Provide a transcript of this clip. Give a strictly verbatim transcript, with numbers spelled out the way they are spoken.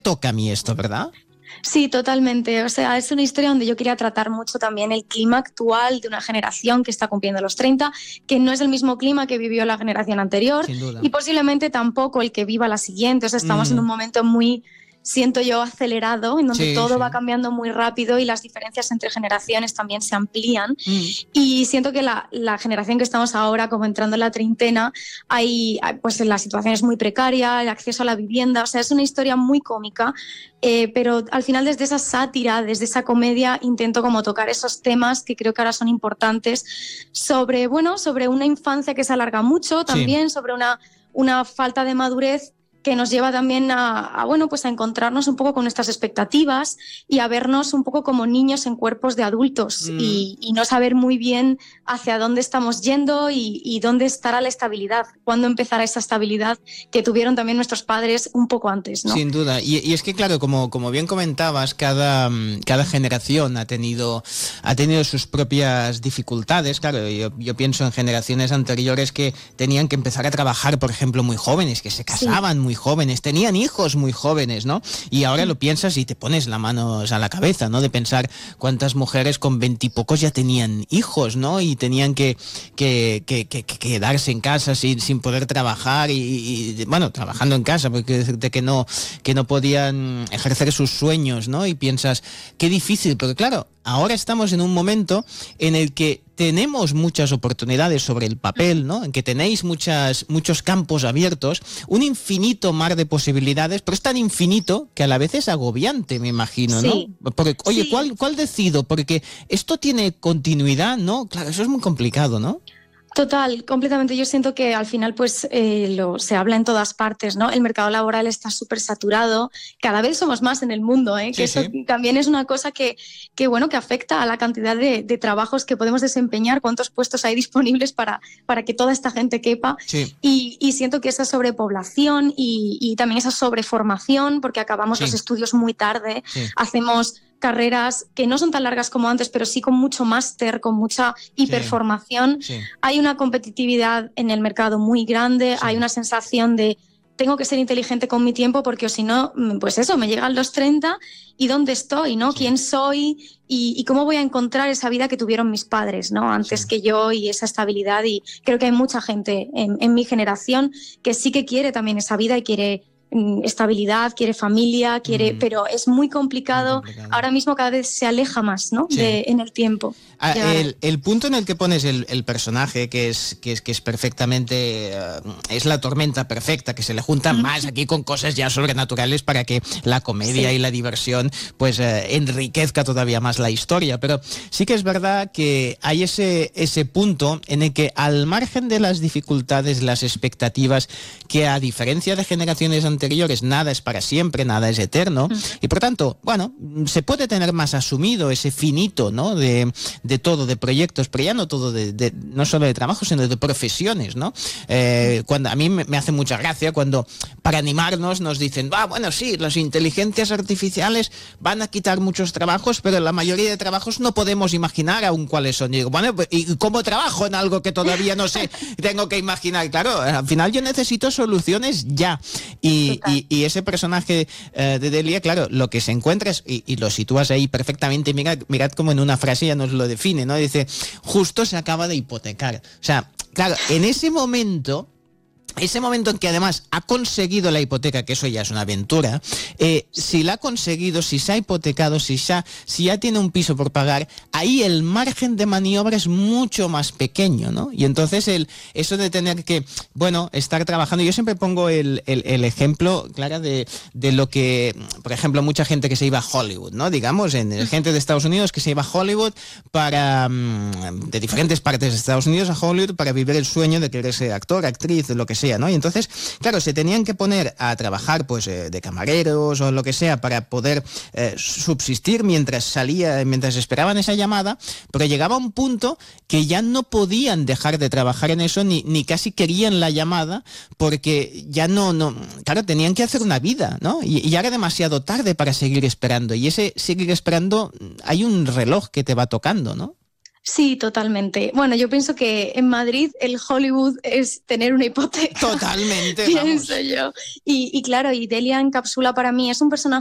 toca a mí esto, ¿verdad? Sí, totalmente. O sea, es una historia donde yo quería tratar mucho también el clima actual de una generación que está cumpliendo los treinta, que no es el mismo clima que vivió la generación anterior Sin duda. y posiblemente tampoco el que viva la siguiente. O sea, estamos Mm. en un momento muy, siento yo, acelerado, en donde Sí, todo sí. va cambiando muy rápido y las diferencias entre generaciones también se amplían. Mm. Y siento que la, la generación que estamos ahora, como entrando en la treintena, hay, pues la situación es muy precaria, el acceso a la vivienda, o sea, es una historia muy cómica, eh, pero al final desde esa sátira, desde esa comedia, intento como tocar esos temas que creo que ahora son importantes sobre, bueno, sobre una infancia que se alarga mucho también, sí. sobre una, una falta de madurez que nos lleva también a, a, bueno, pues a encontrarnos un poco con nuestras expectativas y a vernos un poco como niños en cuerpos de adultos mm. y, y no saber muy bien hacia dónde estamos yendo y, y dónde estará la estabilidad, cuándo empezará esa estabilidad que tuvieron también nuestros padres un poco antes, ¿no? Sin duda. Y, y es que, claro, como, como bien comentabas, cada, cada generación ha tenido, ha tenido sus propias dificultades. Claro, yo, yo pienso en generaciones anteriores que tenían que empezar a trabajar, por ejemplo, muy jóvenes, que se casaban sí. muy jóvenes, tenían hijos muy jóvenes, ¿no? Y ahora lo piensas y te pones la mano a la cabeza, ¿no? De pensar cuántas mujeres con veintipocos ya tenían hijos, ¿no? Y tenían que, que, que, que, que quedarse en casa sin, sin poder trabajar y, y, bueno, trabajando en casa, porque de que no, que no podían ejercer sus sueños, ¿no? Y piensas, qué difícil, porque claro, ahora estamos en un momento en el que tenemos muchas oportunidades sobre el papel, ¿no? En que tenéis muchas, muchos campos abiertos, un infinito mar de posibilidades, pero es tan infinito que a la vez es agobiante, me imagino, ¿no? Sí. Porque, oye, sí. ¿cuál, ¿cuál decido? Porque esto tiene continuidad, ¿no? Claro, eso es muy complicado, ¿no? Total, completamente. Yo siento que al final pues eh, lo, se habla en todas partes, ¿no? El mercado laboral está súper saturado, cada vez somos más en el mundo, ¿eh? Sí, que eso sí. también es una cosa que, que, bueno, que afecta a la cantidad de, de trabajos que podemos desempeñar, cuántos puestos hay disponibles para, para que toda esta gente quepa. Sí. Y, y siento que esa sobrepoblación y, y también esa sobreformación, porque acabamos sí. los estudios muy tarde, sí. hacemos carreras que no son tan largas como antes, pero sí con mucho máster, con mucha hiperformación. Sí, sí. Hay una competitividad en el mercado muy grande, sí. hay una sensación de tengo que ser inteligente con mi tiempo porque o si no, pues eso, me llegan los treinta y ¿dónde estoy? ¿No? Sí. ¿Quién soy? Y, y cómo voy a encontrar esa vida que tuvieron mis padres, ¿no? Antes sí. que yo y esa estabilidad. Y creo que hay mucha gente en, en mi generación que sí que quiere también esa vida y quiere estabilidad, quiere familia, quiere, mm. pero es muy complicado. muy complicado. Ahora mismo cada vez se aleja más, ¿no? Sí. De, en el tiempo. Ah, el, el punto en el que pones el, el personaje, que es, que es, que es perfectamente, uh, es la tormenta perfecta, que se le juntan mm. más aquí con cosas ya sobrenaturales para que la comedia sí. y la diversión pues uh, enriquezca todavía más la historia. Pero sí que es verdad que hay ese, ese punto en el que al margen de las dificultades, las expectativas, que a diferencia de generaciones anteriores, anteriores, nada es para siempre, nada es eterno, uh-huh. y por tanto, bueno, se puede tener más asumido ese finito, ¿no? De, de todo, de proyectos, pero ya no todo, de, de, no solo de trabajo, sino de profesiones, ¿no? Eh, cuando, a mí me, me hace mucha gracia cuando para animarnos nos dicen, ah, bueno, sí, las inteligencias artificiales van a quitar muchos trabajos, pero la mayoría de trabajos no podemos imaginar aún cuáles son. Y digo, bueno, ¿y cómo trabajo en algo que todavía no sé? Tengo que imaginar. Claro, al final yo necesito soluciones ya. Y Y, y, y ese personaje uh, de Delia, claro, lo que se encuentra es, y, y lo sitúas ahí perfectamente, mirad, mirad cómo en una frase ya nos lo define, ¿no? Dice, justo se acaba de hipotecar. O sea, claro, en ese momento... Ese momento en que además ha conseguido la hipoteca, que eso ya es una aventura, eh, si la ha conseguido, si se ha hipotecado, si ya, si ya tiene un piso por pagar, ahí el margen de maniobra es mucho más pequeño, ¿no? Y entonces el, eso de tener que, bueno, estar trabajando, yo siempre pongo el, el, el ejemplo, Clara, de, de lo que, por ejemplo, mucha gente que se iba a Hollywood, ¿no? Digamos, en gente de Estados Unidos que se iba a Hollywood para, de diferentes partes de Estados Unidos a Hollywood para vivir el sueño de querer ser actor, actriz, lo que sea, ¿no? Y entonces, claro, se tenían que poner a trabajar pues eh, de camareros o lo que sea para poder eh, subsistir mientras salía, mientras esperaban esa llamada, pero llegaba un punto que ya no podían dejar de trabajar en eso ni, ni casi querían la llamada porque ya no, no, claro, tenían que hacer una vida, ¿no? Y, y ya era demasiado tarde para seguir esperando y ese seguir esperando hay un reloj que te va tocando, ¿no? Sí, totalmente. Bueno, yo pienso que en Madrid el Hollywood es tener una hipoteca. Totalmente, pienso vamos. yo. Y, y claro, y Delia encapsula para mí, es un personaje